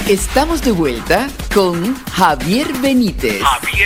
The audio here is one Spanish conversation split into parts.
Estamos de vuelta con Javier Benítez.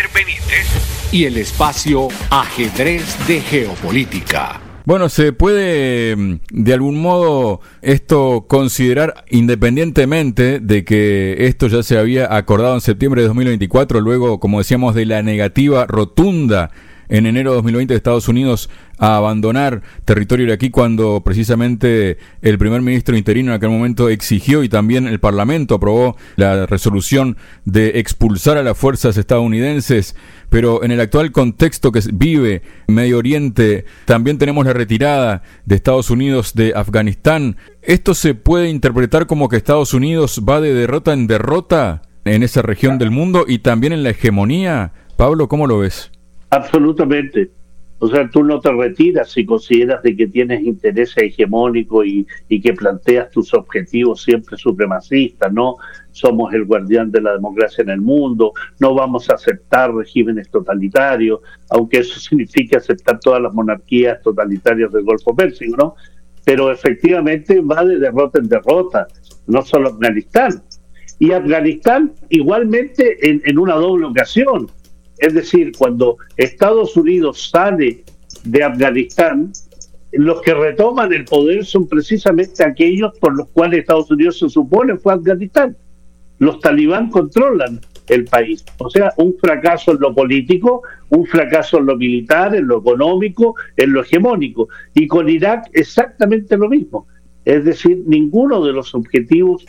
Y el espacio Ajedrez de Geopolítica. Bueno, se puede de algún modo esto considerar, independientemente de que esto ya se había acordado en septiembre de 2024, luego, como decíamos, de la negativa rotunda en enero de 2020 de Estados Unidos a abandonar territorio iraquí, cuando precisamente el primer ministro interino en aquel momento exigió, y también el Parlamento aprobó la resolución de expulsar a las fuerzas estadounidenses. Pero en el actual contexto que vive Medio Oriente, también tenemos la retirada de Estados Unidos de Afganistán. ¿Esto se puede interpretar como que Estados Unidos va de derrota en derrota en esa región del mundo y también en la hegemonía? Pablo, ¿cómo lo ves? Absolutamente. O sea, tú no te retiras si consideras de que tienes interés hegemónico y que planteas tus objetivos siempre supremacistas, ¿no? Somos el guardián de la democracia en el mundo, no vamos a aceptar regímenes totalitarios, aunque eso signifique aceptar todas las monarquías totalitarias del Golfo Pérsico, ¿no? Pero efectivamente va de derrota en derrota, no solo Afganistán. Y Afganistán igualmente en una doble ocasión. Es decir, cuando Estados Unidos sale de Afganistán, los que retoman el poder son precisamente aquellos por los cuales Estados Unidos se supone fue Afganistán. Los talibán controlan el país. O sea, un fracaso en lo político, un fracaso en lo militar, en lo económico, en lo hegemónico. Y con Irak exactamente lo mismo. Es decir, ninguno de los objetivos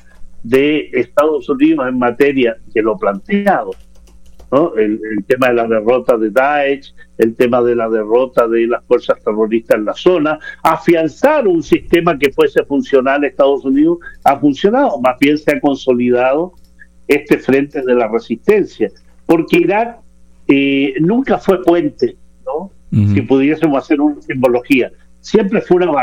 de Estados Unidos en materia que lo planteado, ¿no? El tema de la derrota de Daesh, el tema de la derrota de las fuerzas terroristas en la zona, afianzar un sistema que fuese funcional a Estados Unidos ha funcionado, más bien se ha consolidado este frente de la resistencia, porque Irak nunca fue puente, ¿no? Uh-huh. Si pudiésemos hacer una simbología, siempre fue una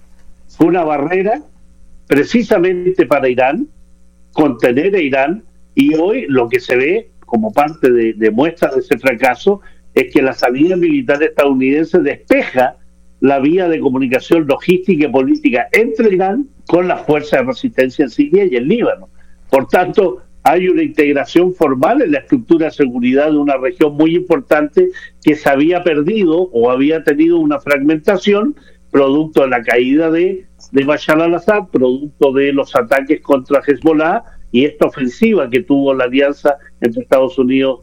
barrera precisamente para Irán, contener a Irán, y hoy lo que se ve como parte de muestra de ese fracaso es que la salida militar estadounidense despeja la vía de comunicación logística y política entre Irán con las fuerzas de resistencia en Siria y en Líbano. Por tanto, hay una integración formal en la estructura de seguridad de una región muy importante que se había perdido o había tenido una fragmentación producto de la caída de Bashar al-Assad, producto de los ataques contra Hezbollah y esta ofensiva que tuvo la alianza entre Estados Unidos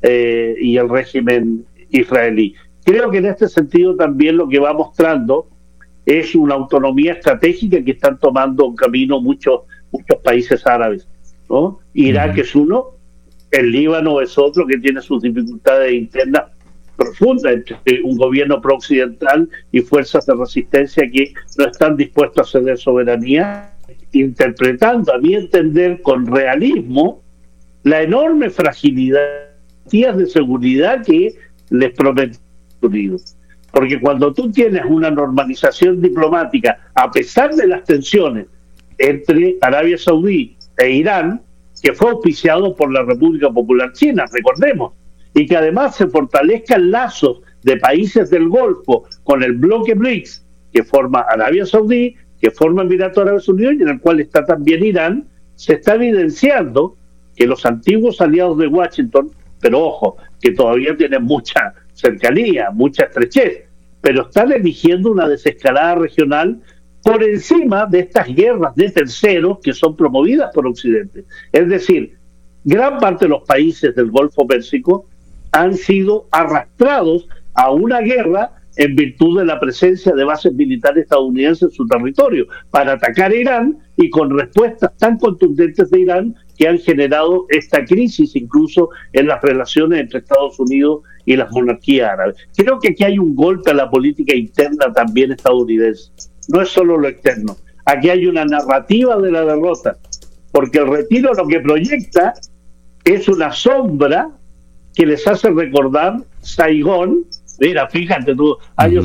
y el régimen israelí. Creo que en este sentido también lo que va mostrando es una autonomía estratégica que están tomando un camino muchos países árabes, ¿no? Irak es uno, el Líbano es otro que tiene sus dificultades internas profundas entre un gobierno pro-occidental y fuerzas de resistencia que no están dispuestos a ceder soberanía, interpretando, a mi entender, con realismo, la enorme fragilidad de seguridad que les promete Estados Unidos. Porque cuando tú tienes una normalización diplomática, a pesar de las tensiones entre Arabia Saudí e Irán, que fue auspiciado por la República Popular China, recordemos, y que además se fortalezcan lazos de países del Golfo con el bloque BRICS, que forma Arabia Saudí, que forma Emiratos Árabes Unidos y en el cual está también Irán, se está evidenciando que los antiguos aliados de Washington, pero ojo, que todavía tienen mucha cercanía, mucha estrechez, pero están eligiendo una desescalada regional por encima de estas guerras de terceros que son promovidas por Occidente. Es decir, gran parte de los países del Golfo Pérsico han sido arrastrados a una guerra en virtud de la presencia de bases militares estadounidenses en su territorio, para atacar a Irán y con respuestas tan contundentes de Irán que han generado esta crisis incluso en las relaciones entre Estados Unidos y las monarquías árabes. Creo que aquí hay un golpe a la política interna también estadounidense, no es solo lo externo. Aquí hay una narrativa de la derrota, porque el retiro lo que proyecta es una sombra que les hace recordar Saigón. Mira, fíjate tú, años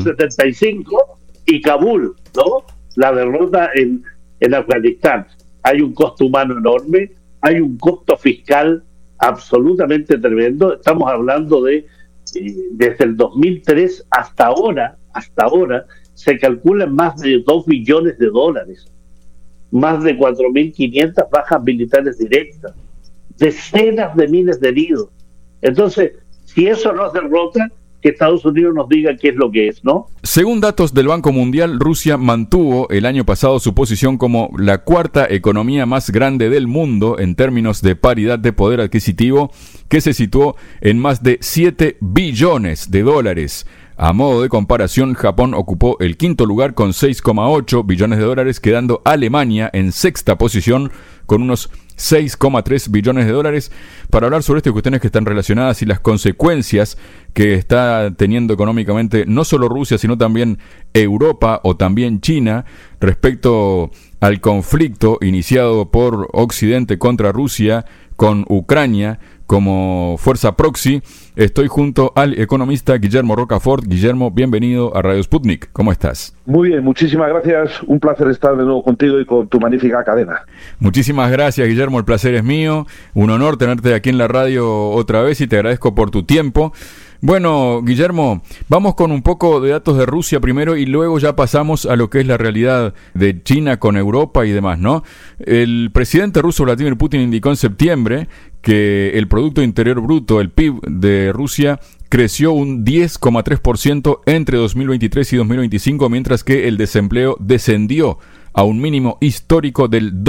75 y Kabul, ¿no? La derrota en Afganistán. Hay un costo humano enorme, hay un costo fiscal absolutamente tremendo. Estamos hablando de, desde el 2003 hasta ahora, se calculan más de $2 billones más de 4.500 bajas militares directas, decenas de miles de heridos. Entonces, si eso nos derrota, que Estados Unidos nos diga qué es lo que es, ¿no? Según datos del Banco Mundial, Rusia mantuvo el año pasado su posición como la cuarta economía más grande del mundo en términos de paridad de poder adquisitivo, que se situó en más de 7 billones de dólares. A modo de comparación, Japón ocupó el quinto lugar con 6,8 billones de dólares, quedando Alemania en sexta posición con unos 6,3 billones de dólares. Para hablar sobre estas cuestiones que están relacionadas y las consecuencias que está teniendo económicamente no solo Rusia, sino también Europa o también China respecto al conflicto iniciado por Occidente contra Rusia con Ucrania como fuerza proxy, estoy junto al economista Guillermo Rocafort. Guillermo, bienvenido a Radio Sputnik. ¿Cómo estás? Muy bien, muchísimas gracias. Un placer estar de nuevo contigo y con tu magnífica cadena. Muchísimas gracias, Guillermo. El placer es mío. Un honor tenerte aquí en la radio otra vez y te agradezco por tu tiempo. Bueno, Guillermo, vamos con un poco de datos de Rusia primero y luego ya pasamos a lo que es la realidad de China con Europa y demás, ¿no? El presidente ruso Vladimir Putin indicó en septiembre que el Producto Interior Bruto, el PIB de Rusia, creció un 10,3% entre 2023 y 2025, mientras que el desempleo descendió a un mínimo histórico del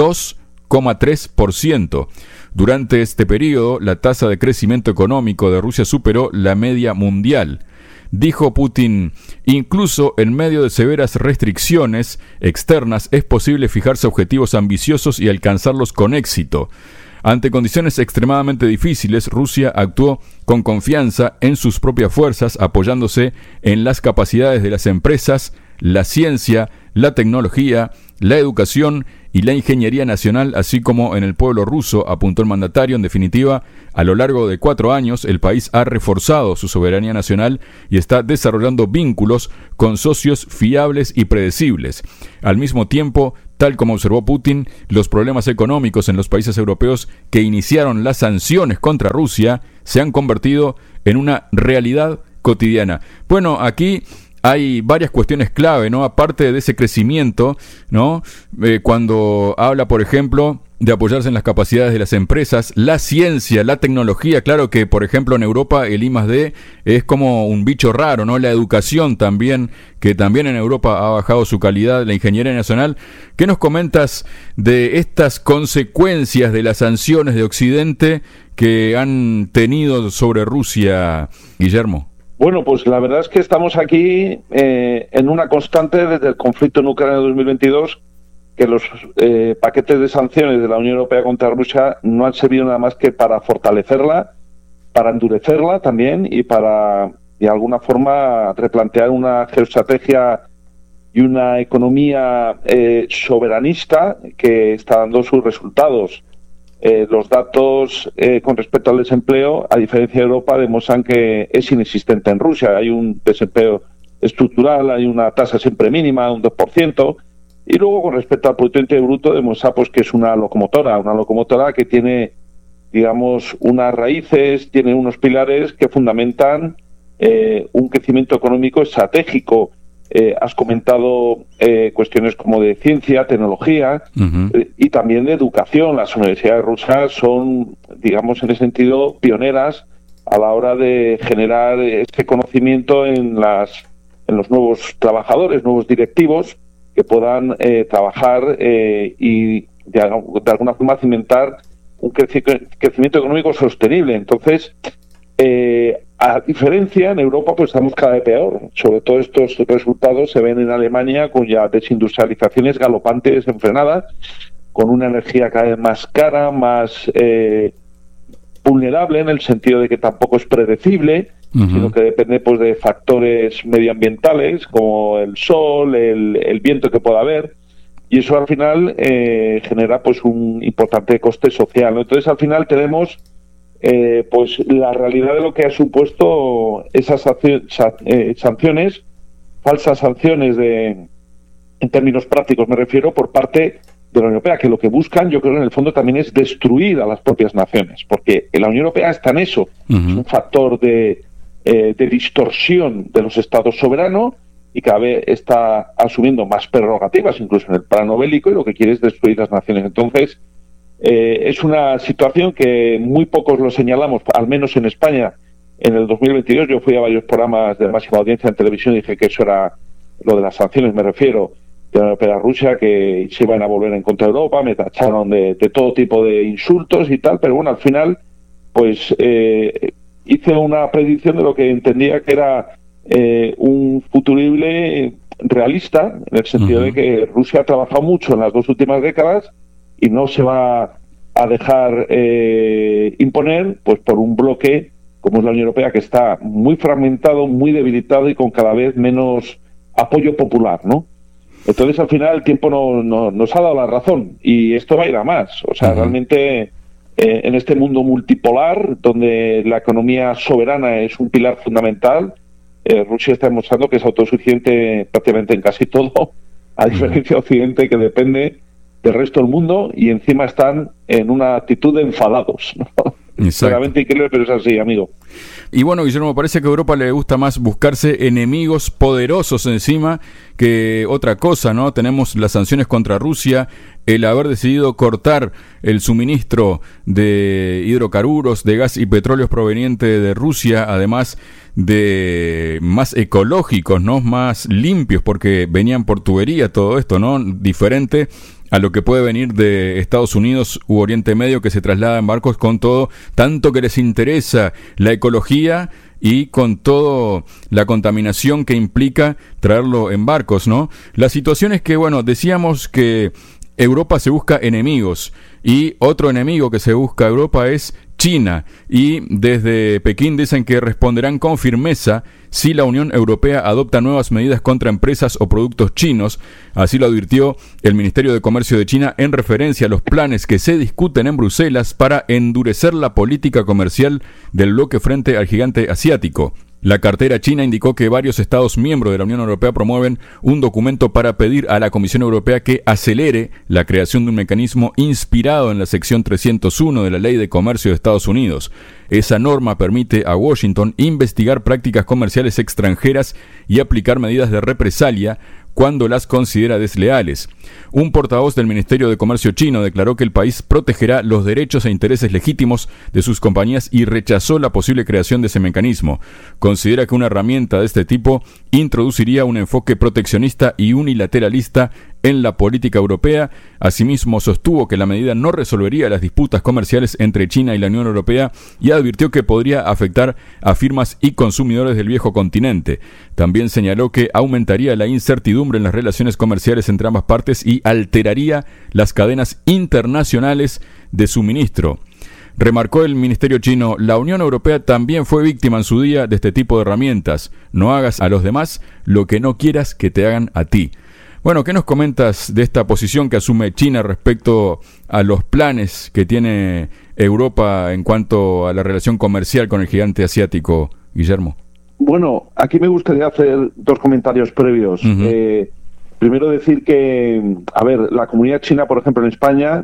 2,3%. Durante este periodo, la tasa de crecimiento económico de Rusia superó la media mundial. Dijo Putin, incluso en medio de severas restricciones externas es posible fijarse objetivos ambiciosos y alcanzarlos con éxito. Ante condiciones extremadamente difíciles, Rusia actuó con confianza en sus propias fuerzas, apoyándose en las capacidades de las empresas, la ciencia, la tecnología, la educación y la ingeniería nacional, así como en el pueblo ruso, apuntó el mandatario. En definitiva, a lo largo de 4 años, el país ha reforzado su soberanía nacional y está desarrollando vínculos con socios fiables y predecibles. Al mismo tiempo, tal como observó Putin, los problemas económicos en los países europeos que iniciaron las sanciones contra Rusia se han convertido en una realidad cotidiana. Bueno, aquí hay varias cuestiones clave, ¿no? Aparte de ese crecimiento, ¿no? Cuando habla, por ejemplo, de apoyarse en las capacidades de las empresas, la ciencia, la tecnología, claro que, por ejemplo, en Europa el I+D es como un bicho raro, ¿no? La educación también, que también en Europa ha bajado su calidad, la ingeniería nacional. ¿Qué nos comentas de estas consecuencias de las sanciones de Occidente que han tenido sobre Rusia, Guillermo? Bueno, pues la verdad es que estamos aquí en una constante desde el conflicto en Ucrania de 2022, que los paquetes de sanciones de la Unión Europea contra Rusia no han servido nada más que para fortalecerla, para endurecerla también y para, de alguna forma, replantear una geoestrategia y una economía soberanista que está dando sus resultados. Los datos con respecto al desempleo, a diferencia de Europa, demuestran que es inexistente en Rusia. Hay un desempleo estructural, hay una tasa siempre mínima, un 2%, y luego con respecto al Producto Interior Bruto demuestra pues que es una locomotora que tiene, digamos, unas raíces, tiene unos pilares que fundamentan un crecimiento económico estratégico. Has comentado cuestiones como de ciencia, tecnología y también de educación. Las universidades rusas son, digamos, en ese sentido, pioneras a la hora de generar este conocimiento en los nuevos trabajadores, nuevos directivos, que puedan trabajar y de alguna forma cimentar un crecimiento económico sostenible. Entonces, a diferencia, en Europa pues estamos cada vez peor. Sobre todo estos resultados se ven en Alemania con ya desindustrializaciones galopantes, desenfrenadas, con una energía cada vez más cara, más vulnerable en el sentido de que tampoco es predecible, sino que depende pues de factores medioambientales como el sol, el viento que pueda haber, y eso al final genera pues un importante coste social, ¿no? Entonces al final tenemos pues la realidad de lo que ha supuesto esas sanciones, falsas sanciones en términos prácticos me refiero, por parte de la Unión Europea, que lo que buscan, yo creo, en el fondo también es destruir a las propias naciones, porque la Unión Europea está en eso, es un factor de distorsión de los estados soberanos y cada vez está asumiendo más prerrogativas, incluso en el plano bélico, y lo que quiere es destruir las naciones. Entonces, es una situación que muy pocos lo señalamos, al menos en España. En el 2022 yo fui a varios programas de máxima audiencia en televisión y dije que eso era lo de las sanciones, me refiero, de la Unión Europea a Rusia, que se iban a volver en contra de Europa, me tacharon de todo tipo de insultos y tal, pero bueno, al final, pues hice una predicción de lo que entendía que era un futurible realista, en el sentido de que Rusia ha trabajado mucho en las 2 últimas décadas y no se va a dejar imponer pues por un bloque como es la Unión Europea, que está muy fragmentado, muy debilitado y con cada vez menos apoyo popular, ¿no? Entonces, al final, el tiempo nos ha dado la razón y esto va a ir a más. O sea, realmente, en este mundo multipolar, donde la economía soberana es un pilar fundamental, Rusia está demostrando que es autosuficiente prácticamente en casi todo, a diferencia de Occidente, que depende del resto del mundo, y encima están en una actitud de enfadados, ¿no? Realmente increíble, pero es así, amigo. Y bueno, Guillermo, parece que a Europa le gusta más buscarse enemigos poderosos encima que otra cosa, ¿no? Tenemos las sanciones contra Rusia, el haber decidido cortar el suministro de hidrocarburos, de gas y petróleo proveniente de Rusia, además de más ecológicos, ¿no? Más limpios, porque venían por tubería todo esto, ¿no? Diferente a lo que puede venir de Estados Unidos u Oriente Medio, que se traslada en barcos con todo, tanto que les interesa la ecología y con todo la contaminación que implica traerlo en barcos, ¿no? La situación es que, bueno, decíamos que Europa se busca enemigos, y otro enemigo que se busca Europa es China, y desde Pekín dicen que responderán con firmeza si la Unión Europea adopta nuevas medidas contra empresas o productos chinos. Así lo advirtió el Ministerio de Comercio de China en referencia a los planes que se discuten en Bruselas para endurecer la política comercial del bloque frente al gigante asiático. La cartera china indicó que varios Estados miembros de la Unión Europea promueven un documento para pedir a la Comisión Europea que acelere la creación de un mecanismo inspirado en la sección 301 de la Ley de Comercio de Estados Unidos. Esa norma permite a Washington investigar prácticas comerciales extranjeras y aplicar medidas de represalia cuando las considera desleales. Un portavoz del Ministerio de Comercio chino declaró que el país protegerá los derechos e intereses legítimos de sus compañías y rechazó la posible creación de ese mecanismo. Considera que una herramienta de este tipo introduciría un enfoque proteccionista y unilateralista en la política europea. Asimismo, sostuvo que la medida no resolvería las disputas comerciales entre China y la Unión Europea y advirtió que podría afectar a firmas y consumidores del viejo continente. También señaló que aumentaría la incertidumbre en las relaciones comerciales entre ambas partes y alteraría las cadenas internacionales de suministro. Remarcó el Ministerio chino: la Unión Europea también fue víctima en su día de este tipo de herramientas. No hagas a los demás lo que no quieras que te hagan a ti. Bueno, ¿qué nos comentas de esta posición que asume China respecto a los planes que tiene Europa en cuanto a la relación comercial con el gigante asiático, Guillermo? Bueno, aquí me gustaría hacer 2 comentarios previos. Primero decir que, a ver, la comunidad china, por ejemplo, en España,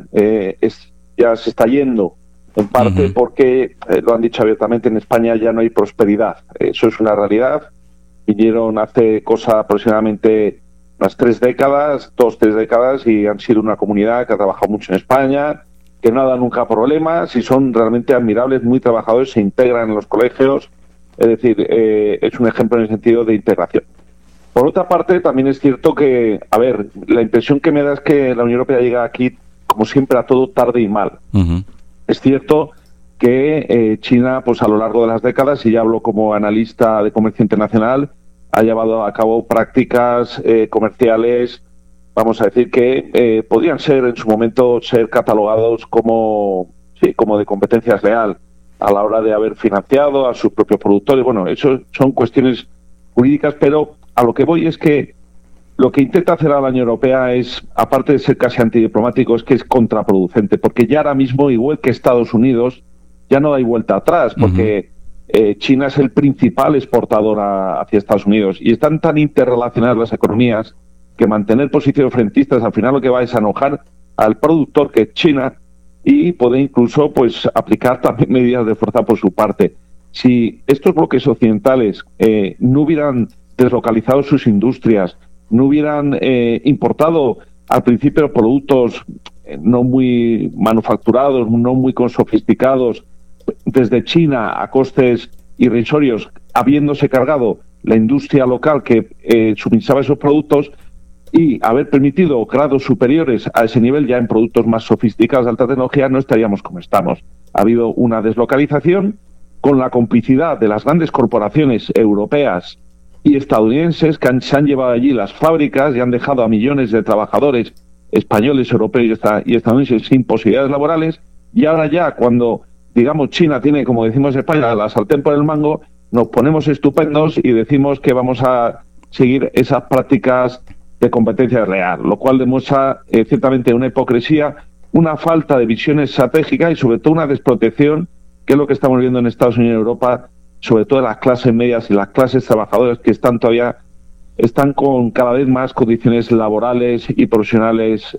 ya se está yendo, en parte porque, lo han dicho abiertamente, en España ya no hay prosperidad. Eso es una realidad. Vinieron hace aproximadamente unas 3 décadas, 2-3 décadas, y han sido una comunidad que ha trabajado mucho en España, que no ha dado nunca problemas y son realmente admirables, muy trabajadores, se integran en los colegios. Es decir, es un ejemplo en el sentido de integración. Por otra parte, también es cierto que, a ver, la impresión que me da es que la Unión Europea llega aquí, como siempre, a todo tarde y mal. Es cierto que China, pues a lo largo de las décadas, y ya hablo como analista de comercio internacional, ha llevado a cabo prácticas comerciales, vamos a decir, que podrían ser en su momento ser catalogados como de competencia desleal a la hora de haber financiado a sus propios productores. Bueno, eso son cuestiones jurídicas, pero a lo que voy es que lo que intenta hacer a la Unión Europea es, aparte de ser casi antidiplomático, es que es contraproducente, porque ya ahora mismo, igual que Estados Unidos, ya no hay vuelta atrás, porque China es el principal exportador hacia Estados Unidos y están tan interrelacionadas las economías que mantener posiciones frentistas al final lo que va es a enojar al productor, que es China, y puede incluso pues aplicar también medidas de fuerza por su parte. Si estos bloques occidentales no hubieran deslocalizado sus industrias, no hubieran importado al principio productos no muy manufacturados, no muy sofisticados desde China a costes irrisorios, habiéndose cargado la industria local que suministraba esos productos, y haber permitido grados superiores a ese nivel ya en productos más sofisticados de alta tecnología, no estaríamos como estamos. Ha habido una deslocalización con la complicidad de las grandes corporaciones europeas y estadounidenses que se han llevado allí las fábricas y han dejado a millones de trabajadores españoles, europeos y estadounidenses sin posibilidades laborales. Y ahora ya, cuando, digamos, China tiene, como decimos en España, la sartén por el mango, nos ponemos estupendos y decimos que vamos a seguir esas prácticas de competencia real, lo cual demuestra ciertamente una hipocresía, una falta de visión estratégica y sobre todo una desprotección, que es lo que estamos viendo en Estados Unidos y Europa, sobre todo en las clases medias y las clases trabajadoras que están con cada vez más condiciones laborales y profesionales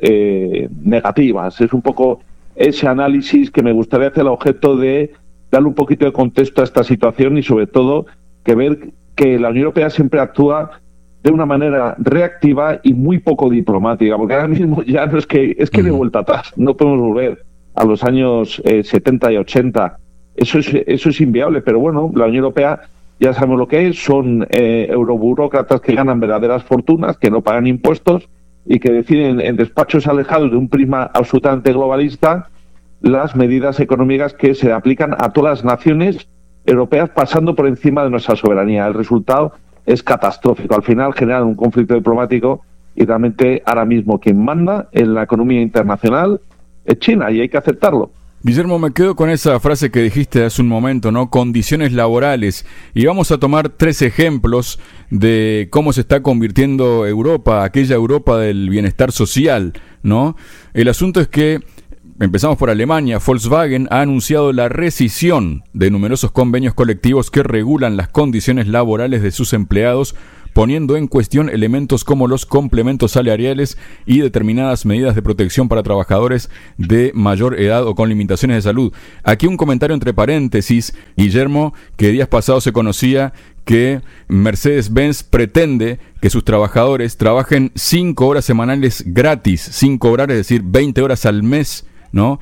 negativas. Es un poco ese análisis que me gustaría hacer al objeto de darle un poquito de contexto a esta situación y sobre todo que ver que la Unión Europea siempre actúa de una manera reactiva y muy poco diplomática, porque ahora mismo ya no es que de vuelta atrás, no podemos volver a los años 70 y 80, eso es inviable, pero bueno, la Unión Europea ya sabemos lo que es, son euroburócratas que ganan verdaderas fortunas, que no pagan impuestos y que deciden en despachos alejados de un prisma absolutamente globalista las medidas económicas que se aplican a todas las naciones europeas pasando por encima de nuestra soberanía. El resultado es catastrófico. Al final generan un conflicto diplomático y realmente ahora mismo quien manda en la economía internacional es China y hay que aceptarlo. Guillermo, me quedo con esa frase que dijiste hace un momento, ¿no? Condiciones laborales. Y vamos a tomar 3 ejemplos de cómo se está convirtiendo Europa, aquella Europa del bienestar social, ¿no? El asunto es que empezamos por Alemania. Volkswagen ha anunciado la rescisión de numerosos convenios colectivos que regulan las condiciones laborales de sus empleados, poniendo en cuestión elementos como los complementos salariales y determinadas medidas de protección para trabajadores de mayor edad o con limitaciones de salud. Aquí un comentario entre paréntesis, Guillermo, que días pasados se conocía que Mercedes-Benz pretende que sus trabajadores trabajen 5 horas semanales gratis, sin cobrar, es decir, 20 horas al mes, ¿no?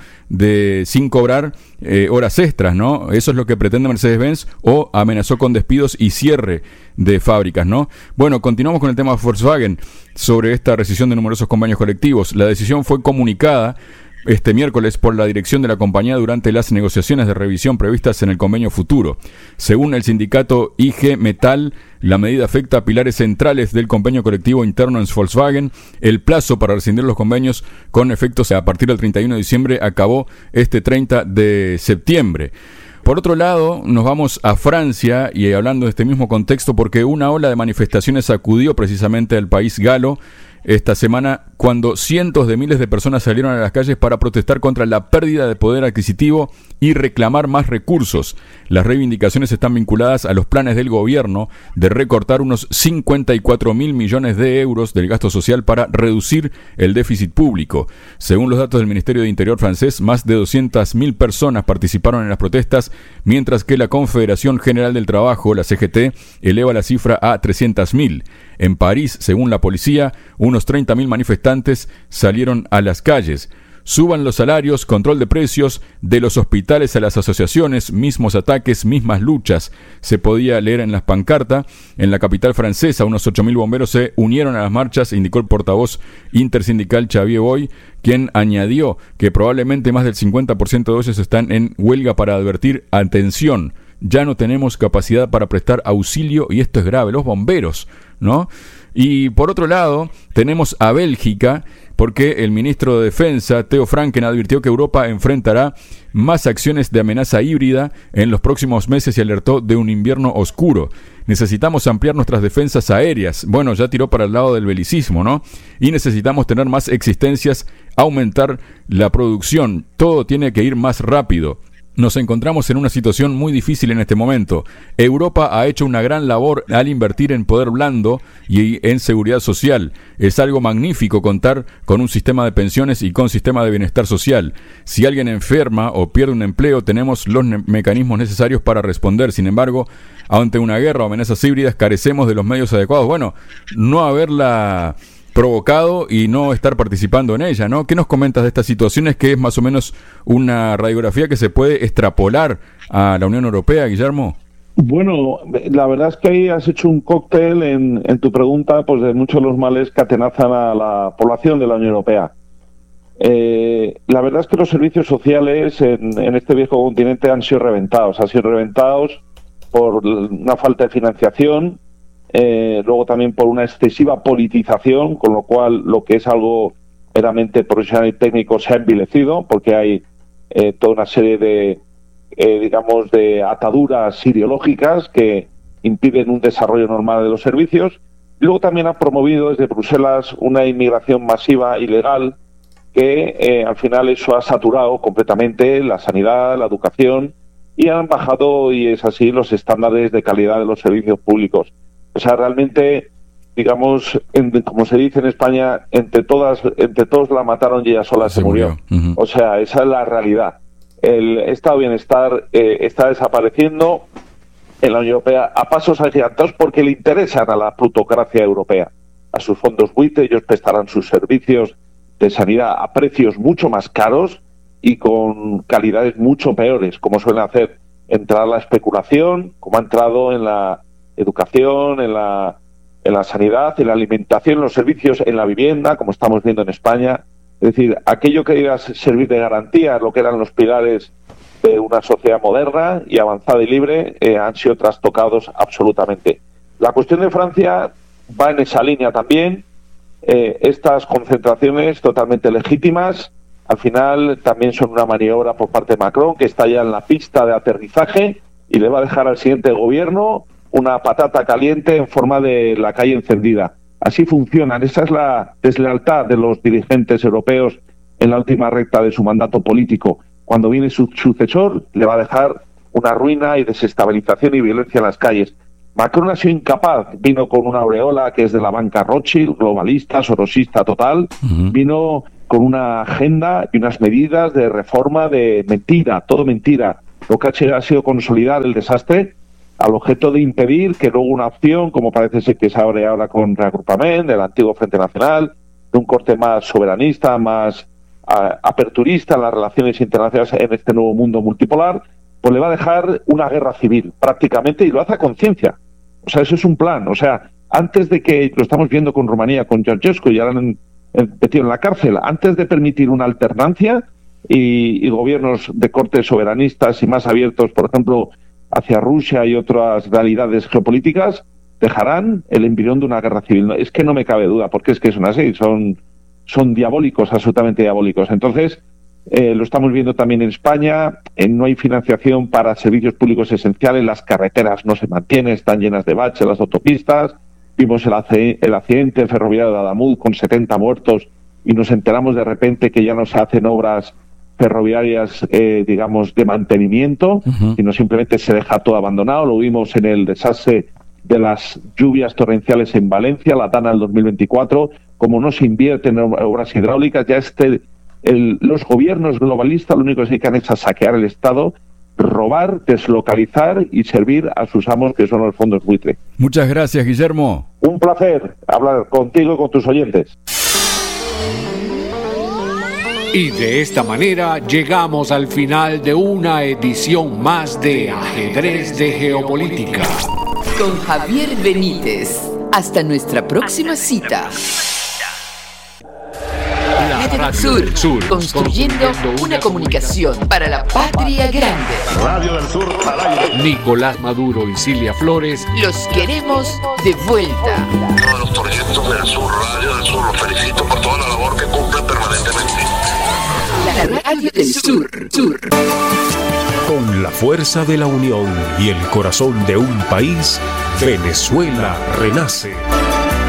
Sin cobrar horas extras, ¿no? Eso es lo que pretende Mercedes-Benz, o amenazó con despidos y cierre de fábricas, ¿no? Bueno, continuamos con el tema de Volkswagen sobre esta rescisión de numerosos convenios colectivos. La decisión fue comunicada este miércoles por la dirección de la compañía durante las negociaciones de revisión previstas en el convenio futuro. Según el sindicato IG Metall, la medida afecta a pilares centrales del convenio colectivo interno en Volkswagen. El plazo para rescindir los convenios con efectos a partir del 31 de diciembre acabó este 30 de septiembre. Por otro lado, nos vamos a Francia, y hablando de este mismo contexto, porque una ola de manifestaciones sacudió precisamente al país galo esta semana, cuando cientos de miles de personas salieron a las calles para protestar contra la pérdida de poder adquisitivo y reclamar más recursos. Las reivindicaciones están vinculadas a los planes del gobierno de recortar unos 54.000 millones de euros del gasto social para reducir el déficit público. Según los datos del Ministerio de Interior francés, más de 200.000 personas participaron en las protestas, mientras que la Confederación General del Trabajo, la CGT, eleva la cifra a 300.000. En París, según la policía, unos 30.000 manifestantes salieron a las calles. Suban los salarios, control de precios, de los hospitales a las asociaciones, mismos ataques, mismas luchas. Se podía leer en las pancartas. En la capital francesa, unos 8.000 bomberos se unieron a las marchas, indicó el portavoz intersindical Xavier Boy, quien añadió que probablemente más del 50% de ellos están en huelga para advertir: atención, ya no tenemos capacidad para prestar auxilio y esto es grave. Los bomberos, ¿no? Y por otro lado, tenemos a Bélgica, porque el ministro de Defensa, Theo Franken, advirtió que Europa enfrentará más acciones de amenaza híbrida en los próximos meses y alertó de un invierno oscuro. Necesitamos ampliar nuestras defensas aéreas. Bueno, ya tiró para el lado del belicismo, ¿no? Y necesitamos tener más existencias, aumentar la producción. Todo tiene que ir más rápido. Nos encontramos en una situación muy difícil en este momento. Europa ha hecho una gran labor al invertir en poder blando y en seguridad social. Es algo magnífico contar con un sistema de pensiones y con sistema de bienestar social. Si alguien enferma o pierde un empleo, tenemos los mecanismos necesarios para responder. Sin embargo, ante una guerra o amenazas híbridas, carecemos de los medios adecuados. Bueno, no haberla provocado y no estar participando en ella, ¿no? ¿Qué nos comentas de estas situaciones, que es más o menos una radiografía que se puede extrapolar a la Unión Europea, Guillermo? Bueno, la verdad es que ahí has hecho un cóctel en tu pregunta, pues de muchos de los males que atenazan a la población de la Unión Europea. La verdad es que los servicios sociales en este viejo continente han sido reventados por una falta de financiación, luego también por una excesiva politización, con lo cual lo que es algo meramente profesional y técnico se ha envilecido, porque hay toda una serie de, de ataduras ideológicas que impiden un desarrollo normal de los servicios. Y luego también ha promovido desde Bruselas una inmigración masiva ilegal que al final eso ha saturado completamente la sanidad, la educación, y han bajado, y es así, los estándares de calidad de los servicios públicos. O sea, realmente, digamos, como se dice en España, entre todos la mataron y ella sola se murió. Uh-huh. O sea, esa es la realidad. El estado de bienestar está desapareciendo en la Unión Europea a pasos agigantados porque le interesan a la plutocracia europea, a sus fondos buitre. Ellos prestarán sus servicios de sanidad a precios mucho más caros y con calidades mucho peores, como suelen hacer. Entrar la especulación, como ha entrado en la educación, en la sanidad, en la alimentación, en los servicios, en la vivienda, como estamos viendo en España. Es decir, aquello que iba a servir de garantía, lo que eran los pilares de una sociedad moderna y avanzada y libre, han sido trastocados absolutamente. La cuestión de Francia va en esa línea también. Estas concentraciones totalmente legítimas, al final también son una maniobra por parte de Macron, que está ya en la pista de aterrizaje y le va a dejar al siguiente gobierno una patata caliente en forma de la calle encendida. Así funcionan. Esa es la deslealtad de los dirigentes europeos en la última recta de su mandato político. Cuando viene su sucesor, le va a dejar una ruina y desestabilización y violencia en las calles. Macron ha sido incapaz. Vino con una aureola que es de la banca Rothschild, globalista, sorosista total. Uh-huh. Vino con una agenda y unas medidas de reforma de mentira, todo mentira. Lo que ha sido consolidar el desastre al objeto de impedir que luego una opción, como parece ser que se abre ahora con Reagrupament, del antiguo Frente Nacional, de un corte más soberanista, más aperturista en las relaciones internacionales en este nuevo mundo multipolar, pues le va a dejar una guerra civil prácticamente, y lo hace a conciencia. O sea, eso es un plan. O sea, antes de que, lo estamos viendo con Rumanía, con Ceausescu, y ahora han metido en la cárcel, antes de permitir una alternancia y gobiernos de corte soberanistas y más abiertos, por ejemplo, hacia Rusia y otras realidades geopolíticas, dejarán el embrión de una guerra civil. Es que no me cabe duda, porque es que son así, son diabólicos, absolutamente diabólicos. Entonces, lo estamos viendo también en España, no hay financiación para servicios públicos esenciales, las carreteras no se mantienen, están llenas de baches, las autopistas. Vimos el accidente ferroviario de Adamuz con 70 muertos y nos enteramos de repente que ya no se hacen obras ferroviarias, de mantenimiento, uh-huh, sino simplemente se deja todo abandonado. Lo vimos en el desastre de las lluvias torrenciales en Valencia, la Tana del 2024. Como no se invierte en obras hidráulicas, ya los gobiernos globalistas lo único que se dedican es a saquear el Estado, robar, deslocalizar y servir a sus amos, que son los fondos buitre. Muchas gracias, Guillermo. Un placer hablar contigo y con tus oyentes. Y de esta manera llegamos al final de una edición más de Ajedrez de Geopolítica. Con Javier Benítez. Hasta nuestra próxima cita. Radio del Sur, construyendo una comunicación para la patria grande. Radio del Sur al aire. Nicolás Maduro y Cilia Flores los queremos de vuelta. Todos los proyectos del Sur, Radio del Sur, los felicito por toda la labor que cumplen permanentemente. La Radio del Sur. Con la fuerza de la unión y el corazón de un país, Venezuela renace.